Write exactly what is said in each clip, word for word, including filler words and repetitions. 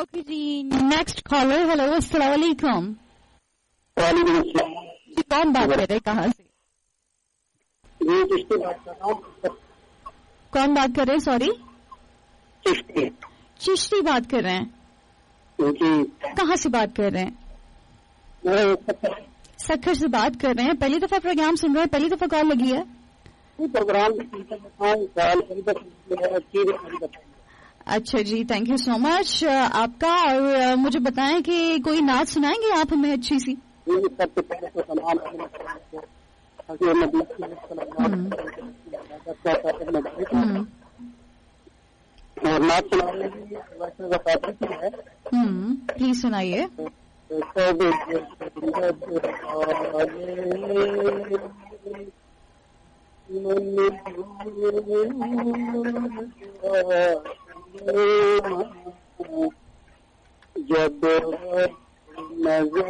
Okay जी, next collar. Hello, अस्सलाम वालेकुम। वालेकुम अस्सलाम। जी, कौन बात कर रहे हैं, कहाँ से? जी चिश्ती बात कर रहा हूँ। कौन बात कर रहे हैं? सॉरी, चिश्ती। चिश्ती बात कर रहे हैं जी। कहाँ से बात कर रहे हैं? मैं सखर से बात कर रहे हैं। पहली दफा प्रोग्राम सुन रहे हैं? पहली दफा कॉल लगी है? प्रोग्राम अच्छा जी, थैंक यू सो मच आपका। और मुझे बताएं कि कोई नाच सुनाएंगे आप हमें अच्छी सी? सबसे पहले तो तमाम और नाच सुनाने की है। हम्म, प्लीज सुनाइए। जब नजर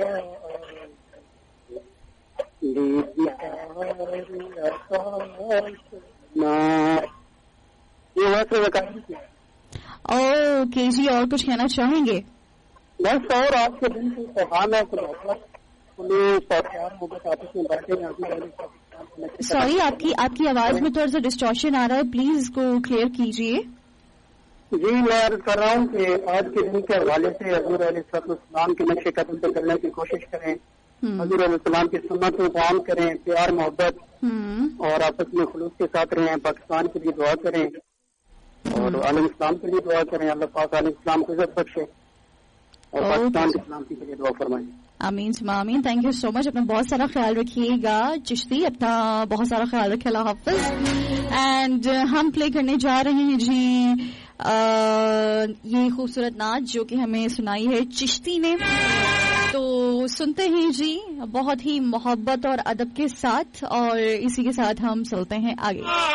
ओके जी, और कुछ कहना चाहेंगे? बस, और आज के दिन से पैगाम है पुलिस और मोहब्बत आपस में बैठे। सॉरी, आपकी आपकी आवाज में थोड़ा सा डिस्टॉर्शन आ रहा है, प्लीज इसको क्लियर कीजिए। जी, मैं अर्ज कर रहा हूँ कि आज के दिन के हवाले से हजूर अलैहिस्सलाम के नक्शे कदम पे चलने की कोशिश करें, हजूर अलैहिस्सलाम की सुन्नतों को आम करें, प्यार मोहब्बत और आपस में खुलूस के साथ रहें। पाकिस्तान के लिए दुआ करें और आलम इस्लाम के लिए दुआ करें। अल्लाह पाक आलम इस्लाम को इज्जत बख्शे और पाकिस्तान के इस्लाम के लिए दुआ फरमाएं। आमीन सुमा आमीन। Thank you so much. अपना बहुत सारा ख्याल रखिएगा चिश्ती, अपना बहुत सारा ख्याल रखे। अल्लाह हाफिज। एंड हम प्ले करने जा रहे हैं जी आ, ये खूबसूरत नाच जो कि हमें सुनाई है चिश्ती ने। तो सुनते हैं जी बहुत ही मोहब्बत और अदब के साथ, और इसी के साथ हम चलते हैं आगे।